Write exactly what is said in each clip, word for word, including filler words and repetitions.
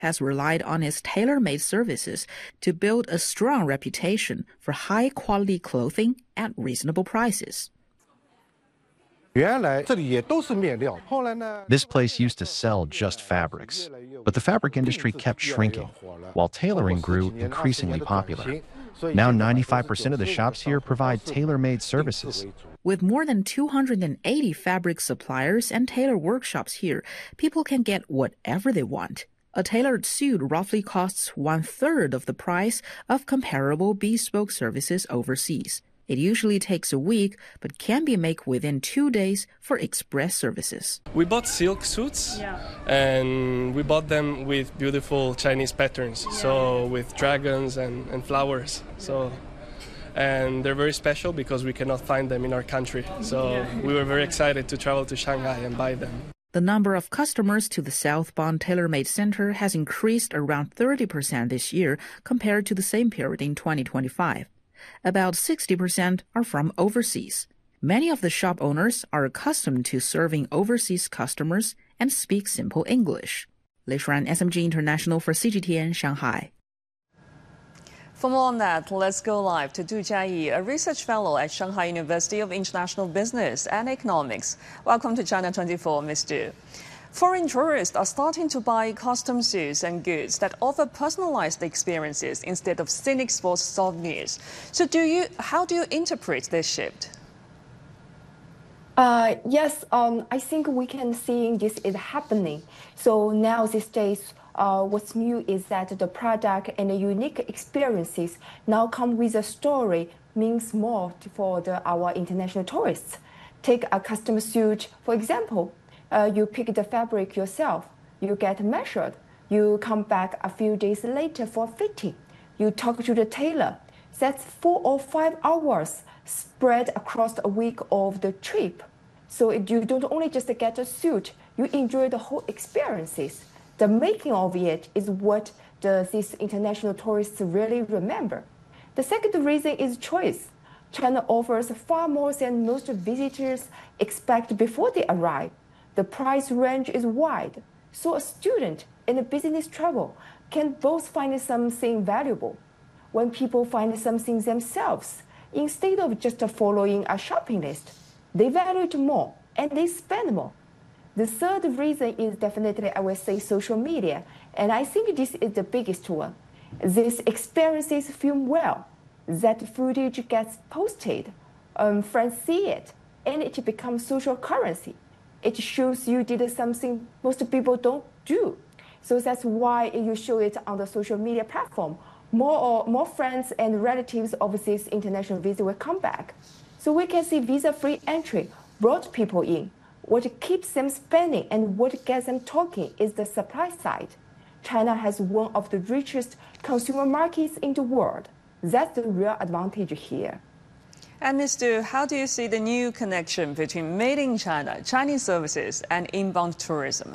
has relied on its tailor-made services to build a strong reputation for high-quality clothing at reasonable prices. This place used to sell just fabrics, but the fabric industry kept shrinking, while tailoring grew increasingly popular. Now ninety-five percent of the shops here provide tailor-made services. With more than two hundred eighty fabric suppliers and tailor workshops here, people can get whatever they want. A tailored suit roughly costs one-third of the price of comparable bespoke services overseas. It usually takes a week, but can be made within two days for express services. We bought silk suits, yeah. and we bought them with beautiful Chinese patterns, yeah. so with dragons and, and flowers. So, and they're very special because we cannot find them in our country. So yeah. we were very excited to travel to Shanghai and buy them. The number of customers to the Southbound Tailor-Made Center has increased around thirty percent this year compared to the same period in twenty twenty-five. About sixty percent are from overseas. Many of the shop owners are accustomed to serving overseas customers and speak simple English. Lei Shuan, S M G International for C G T N, Shanghai. For more on that, let's go live to Du Jiayi, a research fellow at Shanghai University of International Business and Economics. Welcome to China twenty-four, Miz Du. Foreign tourists are starting to buy custom suits and goods that offer personalized experiences instead of scenic sports souvenirs. So do you, how do you interpret this shift? Uh, yes, um, I think we can see this is happening. So now these days, uh, what's new is that the product and the unique experiences now come with a story, means more for the, our international tourists. Take a custom suit, for example. Uh, you pick the fabric yourself, you get measured, you come back a few days later for fitting, you talk to the tailor. That's four or five hours spread across a week of the trip. So it, you don't only just get a suit, you enjoy the whole experiences. The making of it is what the, these international tourists really remember. The second reason is choice. China offers far more than most visitors expect before they arrive. The price range is wide, so a student and a business travel can both find something valuable. When people find something themselves, instead of just following a shopping list, they value it more and they spend more. The third reason is definitely, I will say, social media, and I think this is the biggest one. These experiences film well. That footage gets posted, um, friends see it, and it becomes social currency. It shows you did something most people don't do. So that's why you show it on the social media platform. More, or, more friends and relatives of this international visit will come back. So we can see visa-free entry brought people in. What keeps them spending and what gets them talking is the supply side. China has one of the richest consumer markets in the world. That's the real advantage here. And Miz Du, how do you see the new connection between made in China, Chinese services, and inbound tourism?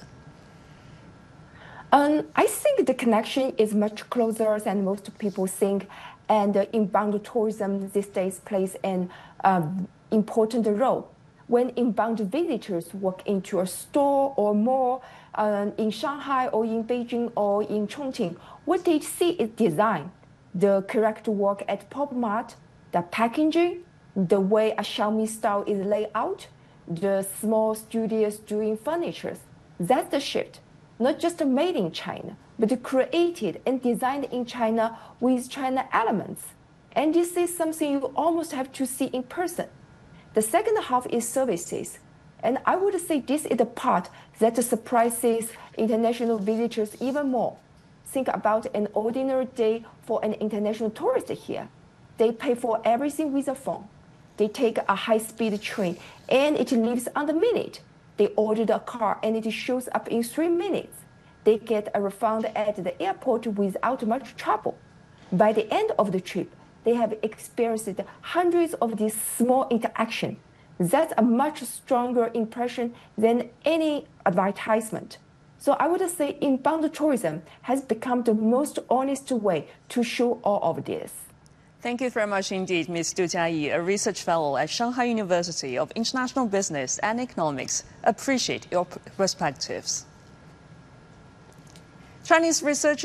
Um, I think the connection is much closer than most people think, and uh, inbound tourism these days plays an um, important role. When inbound visitors walk into a store or mall uh, in Shanghai or in Beijing or in Chongqing, what they see is design, the correct work at Pop Mart, the packaging, the way a Xiaomi style is laid out, the small studios doing furniture. That's the shift. Not just made in China, but created and designed in China with China elements. And this is something you almost have to see in person. The second half is services. And I would say this is the part that surprises international visitors even more. Think about an ordinary day for an international tourist here. They pay for everything with a phone. They take a high-speed train, and it leaves on the minute. They order a car, and it shows up in three minutes. They get a refund at the airport without much trouble. By the end of the trip, they have experienced hundreds of these small interactions. That's a much stronger impression than any advertisement. So I would say inbound tourism has become the most honest way to show all of this. Thank you very much indeed, Miz Du Jiayi, a research fellow at Shanghai University of International Business and Economics. Appreciate your perspectives. Chinese researchers